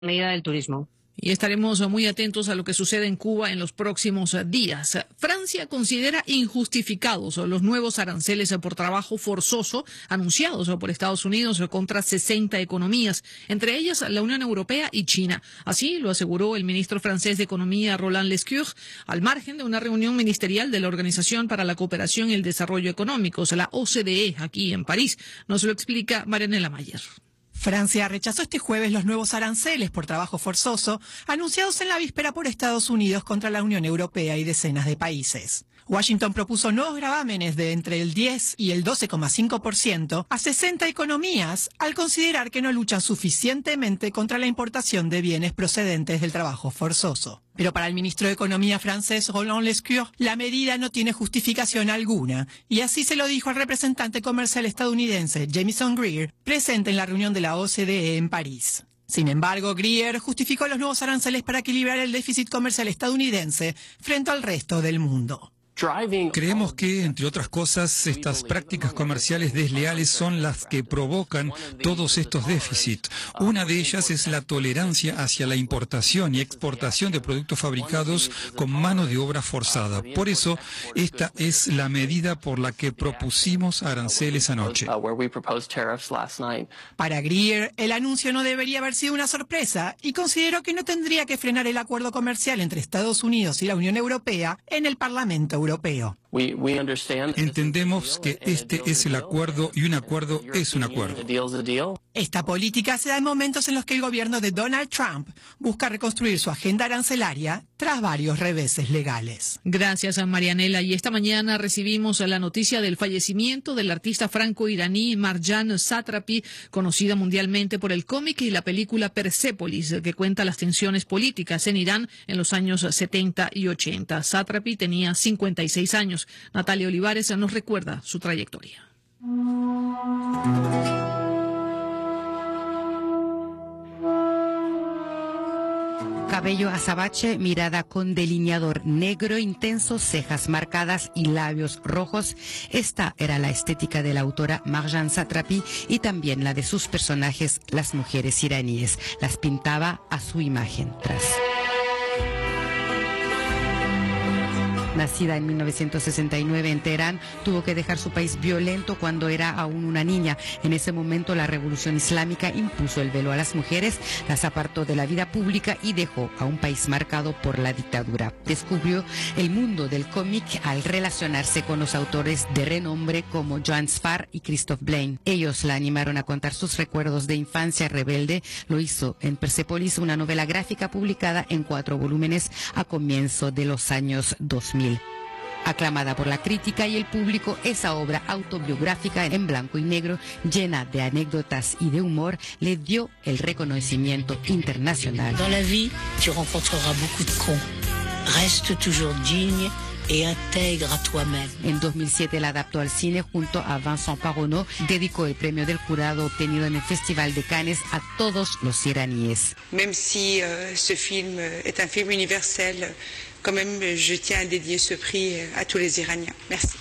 medida del turismo. Y estaremos muy atentos a lo que sucede en Cuba en los próximos días. Francia considera injustificados los nuevos aranceles por trabajo forzoso anunciados por Estados Unidos contra 60 economías, entre ellas la Unión Europea y China. Así lo aseguró el ministro francés de Economía, Roland Lescure, al margen de una reunión ministerial de la Organización para la Cooperación y el Desarrollo Económicos, la OCDE, aquí en París. Nos lo explica Marianela Mayer. Francia rechazó este jueves los nuevos aranceles por trabajo forzoso anunciados en la víspera por Estados Unidos contra la Unión Europea y decenas de países. Washington propuso nuevos gravámenes de entre el 10 y el 12,5% a 60 economías al considerar que no luchan suficientemente contra la importación de bienes procedentes del trabajo forzoso. Pero para el ministro de Economía francés, Roland Lescure, la medida no tiene justificación alguna, y así se lo dijo al representante comercial estadounidense, Jamieson Greer, presente en la reunión de la OCDE en París. Sin embargo, Greer justificó los nuevos aranceles para equilibrar el déficit comercial estadounidense frente al resto del mundo. Creemos que, entre otras cosas, estas prácticas comerciales desleales son las que provocan todos estos déficits. Una de ellas es la tolerancia hacia la importación y exportación de productos fabricados con mano de obra forzada. Por eso, esta es la medida por la que propusimos aranceles anoche. Para Greer, el anuncio no debería haber sido una sorpresa y consideró que no tendría que frenar el acuerdo comercial entre Estados Unidos y la Unión Europea en el Parlamento Europeo. Entendemos que este es el acuerdo y un acuerdo es un acuerdo. Esta política se da en momentos en los que el gobierno de Donald Trump busca reconstruir su agenda arancelaria tras varios reveses legales. Gracias a Marianela. Y esta mañana recibimos la noticia del fallecimiento del artista franco-iraní Marjan Satrapi, conocida mundialmente por el cómic y la película Persepolis, que cuenta las tensiones políticas en Irán en los años 70 y 80. Satrapi tenía 56 años. Natalia Olivares nos recuerda su trayectoria. Cabello azabache, mirada con delineador negro intenso, cejas marcadas y labios rojos. Esta era la estética de la autora Marjan Satrapi y también la de sus personajes, las mujeres iraníes. Las pintaba a su imagen. Nacida en 1969 en Teherán, tuvo que dejar su país violento cuando era aún una niña. En ese momento la revolución islámica impuso el velo a las mujeres, las apartó de la vida pública y dejó a un país marcado por la dictadura. Descubrió el mundo del cómic al relacionarse con los autores de renombre como Joan Sfar y Christophe Blaine. Ellos la animaron a contar sus recuerdos de infancia rebelde. Lo hizo en Persepolis, una novela gráfica publicada en 4 volúmenes a comienzo de los años 2000. Aclamada por la crítica y el público, esa obra autobiográfica en blanco y negro, llena de anécdotas y de humor, le dio el reconocimiento internacional. Dans la vie, tu rencontreras beaucoup de cons. Reste toujours digne et intègre à toi-même. En 2007 la adaptó al cine junto a Vincent Parronneau, dedicó el premio del jurado obtenido en el Festival de Cannes a todos los iraníes. Même si ce film est un film universel, quand même je tiens à dédier ce prix à tous les Iraniens. Merci.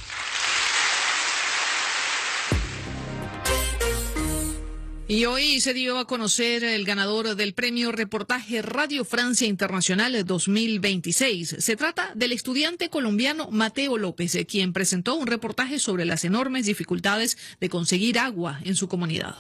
Y hoy se dio a conocer el ganador del premio Reportaje Radio Francia Internacional 2026. Se trata del estudiante colombiano Mateo López, quien presentó un reportaje sobre las enormes dificultades de conseguir agua en su comunidad.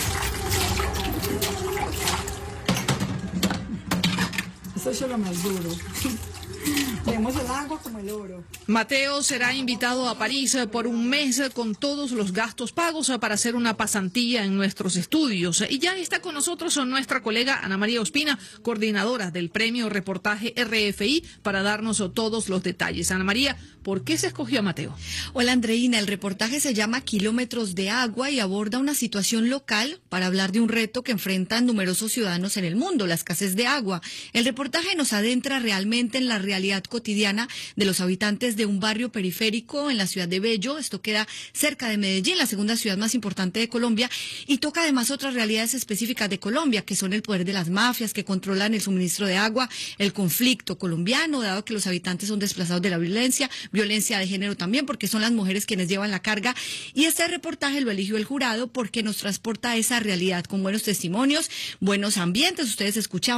Eso es lo más duro. Vemos el agua como el oro. Mateo será invitado a París por un mes con todos los gastos pagos para hacer una pasantía en nuestros estudios. Y ya está con nosotros nuestra colega Ana María Ospina, coordinadora del premio Reportaje RFI, para darnos todos los detalles. Ana María, ¿por qué se escogió a Mateo? Hola Andreina, el reportaje se llama Kilómetros de Agua y aborda una situación local para hablar de un reto que enfrentan numerosos ciudadanos en el mundo, la escasez de agua. El reportaje nos adentra realmente en la realidad cotidiana de los habitantes de un barrio periférico en la ciudad de Bello. Esto queda cerca de Medellín, la segunda ciudad más importante de Colombia, y toca además otras realidades específicas de Colombia, que son el poder de las mafias que controlan el suministro de agua, el conflicto colombiano, dado que los habitantes son desplazados de la violencia de género también, porque son las mujeres quienes llevan la carga. Y este reportaje lo eligió el jurado porque nos transporta a esa realidad con buenos testimonios, buenos ambientes. Ustedes escuchaban